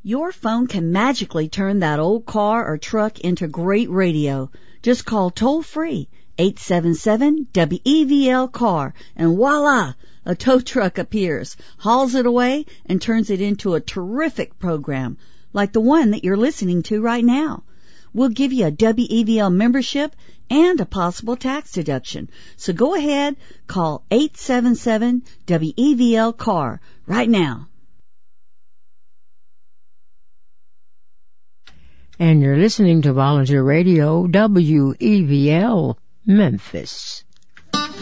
Your phone can magically turn that old car or truck into great radio. Just call toll-free 877-WEVL-CAR and voila! A tow truck appears, hauls it away, and turns it into a terrific program, like the one that you're listening to right now. We'll give you a WEVL membership and a possible tax deduction. So go ahead, call 877-WEVL-CAR right now. And you're listening to Volunteer Radio, WEVL, Memphis.